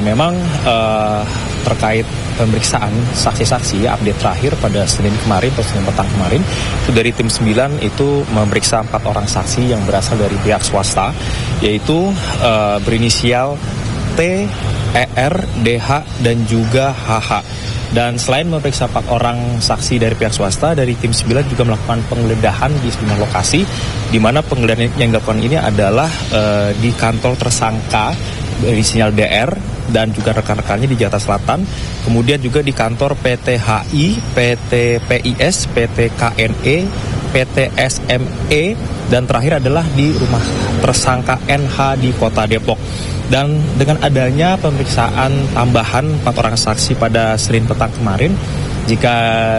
memang terkait pemeriksaan saksi-saksi, update terakhir pada Senin kemarin atau Senin petang kemarin, itu dari tim 9 itu memeriksa 4 orang saksi yang berasal dari pihak swasta, yaitu berinisial T, ER, DH, dan juga HH. Dan selain memeriksa 4 orang saksi dari pihak swasta, dari tim 9 juga melakukan penggeledahan di sejumlah lokasi, di mana penggeledahan yang dilakukan ini adalah di kantor tersangka berinisial DR dan juga rekan-rekannya di Jakarta Selatan, kemudian juga di kantor PT HI, PT PIS, PT KNE, PT SME, dan terakhir adalah di rumah tersangka NH di Kota Depok. Dan dengan adanya pemeriksaan tambahan 4 orang saksi pada Senin petang kemarin, jika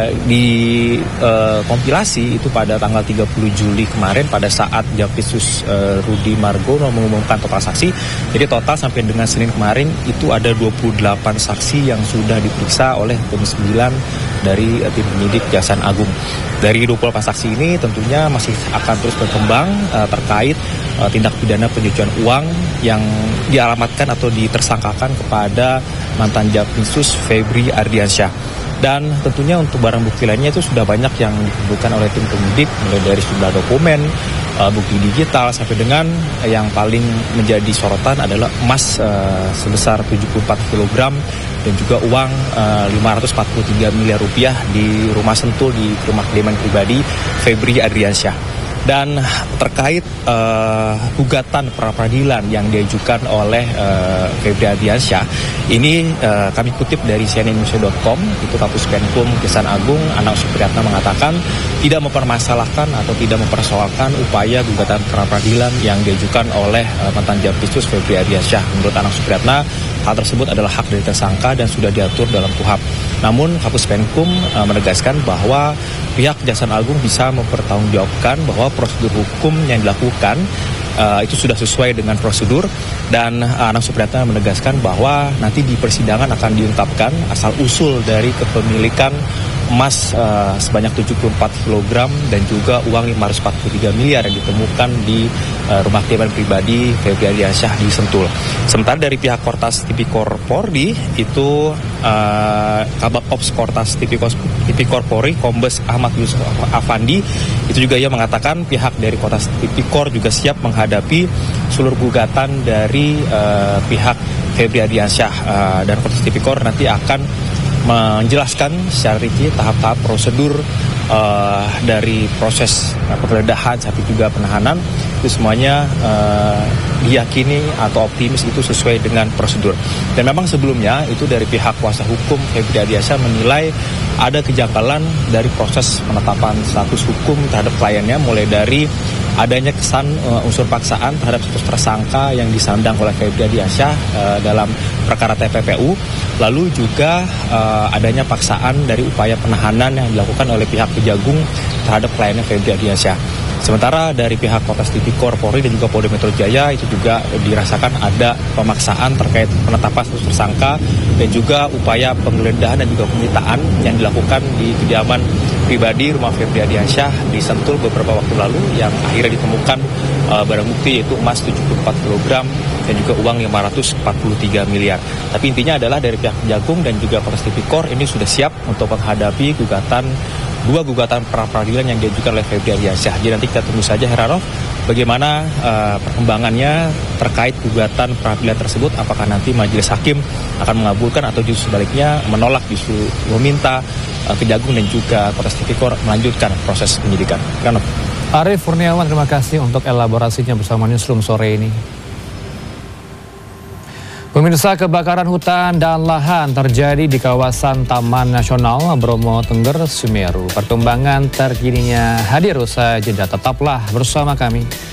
dikompilasi itu pada tanggal 30 Juli kemarin pada saat Jampitsus Rudi Margono mengumumkan total saksi, jadi total sampai dengan Senin kemarin itu ada 28 saksi yang sudah diperiksa oleh tim 9 dari tim penyidik Kejaksaan Agung. Dari 28 saksi ini tentunya masih akan terus berkembang terkait tindak pidana pencucian uang yang dialamatkan atau ditersangkakan kepada mantan Jampitsus Febri Ardiansyah. Dan tentunya untuk barang bukti lainnya itu sudah banyak yang dikumpulkan oleh tim penyidik, mulai dari sejumlah dokumen, bukti digital, sampai dengan yang paling menjadi sorotan adalah emas sebesar 74 kg dan juga uang 543 miliar rupiah di rumah Sentul, di rumah kediaman pribadi Febri Ardiansyah. Dan terkait gugatan pra-peradilan yang diajukan oleh Febri Ardiansyah, ini kami kutip dari cnnindonesia.com, itu Kapus Penkum Kejaksaan Agung Anang Supriyatna mengatakan tidak mempermasalahkan atau tidak mempersoalkan upaya gugatan pra-peradilan yang diajukan oleh mantan Jampitsus Febri Ardiansyah. Menurut Anang Supriyatna, hal tersebut adalah hak dari tersangka dan sudah diatur dalam KUHP. Namun Kapus Penkum menegaskan bahwa pihak Kejaksaan Agung bisa mempertanggungjawabkan bahwa prosedur hukum yang dilakukan itu sudah sesuai dengan prosedur, dan Anang Supriyatna menegaskan bahwa nanti di persidangan akan diungkapkan asal-usul dari kepemilikan emas sebanyak 74 kg dan juga uang 543 miliar yang ditemukan di rumah kediaman pribadi Febri Ardiansyah di Sentul. Sementara dari pihak Kortas Tipikor Polri itu Kabak Ops Kortas Tipikor Polri Kombes Ahmad Yusuf Afandi itu juga ia mengatakan pihak dari Kortas Tipikor juga siap menghadapi seluruh gugatan dari pihak Febri Ardiansyah, dan Kortas Tipikor nanti akan menjelaskan secara rinci tahap-tahap prosedur dari proses penggeledahan sampai juga penahanan, itu semuanya diyakini atau optimis itu sesuai dengan prosedur. Dan memang sebelumnya itu dari pihak kuasa hukum Febri Ardiansyah menilai ada kejanggalan dari proses penetapan status hukum terhadap kliennya, mulai dari adanya kesan unsur paksaan terhadap status tersangka yang disandang oleh Febri Ardiansyah dalam perkara TPPU, lalu juga adanya paksaan dari upaya penahanan yang dilakukan oleh pihak Kejagung terhadap kliennya Febri Ardiansyah. Sementara dari pihak Kortas Tipikor Polri dan juga Polda Metro Jaya itu juga dirasakan ada pemaksaan terkait penetapan status tersangka dan juga upaya penggeledahan dan juga penyitaan yang dilakukan di kediaman pribadi rumah Febri Ardiansyah di Sentul beberapa waktu lalu, yang akhirnya ditemukan barang bukti yaitu emas 74 kg dan juga uang 543 miliar. Tapi intinya adalah dari pihak Kejagung dan juga Kortas Tipikor ini sudah siap untuk menghadapi dua gugatan pra-peradilan yang diajukan oleh Febri Ardiansyah. Jadi nanti kita tunggu saja, Heranov, bagaimana perkembangannya terkait gugatan pra-peradilan tersebut. Apakah nanti majelis hakim akan mengabulkan atau justru sebaliknya menolak, justru meminta Kejagung dan juga Kortas Tipikor melanjutkan proses penyidikan. Heranov. Arief Kurniawan, terima kasih untuk elaborasinya bersama Newsroom sore ini. Pemirsa, kebakaran hutan dan lahan terjadi di kawasan Taman Nasional Bromo Tengger, Semeru. Perkembangan terkininya hadir usai jeda. Tetaplah bersama kami.